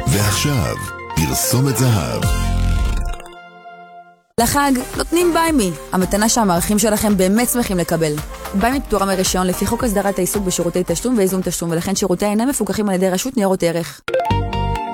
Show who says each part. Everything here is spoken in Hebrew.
Speaker 1: ועכשיו, פרסומת זהב.
Speaker 2: לחג נותנים ביימי, המתנה שהמערכים שלכם באמת שמחים לקבל. ביימי פטורה מרישיון לפי חוק הסדרת העיסוק בשירותי תשלום ואיזון תשלום, ולכן שירותי אינם מפוקחים על ידי רשות ניירות ערך.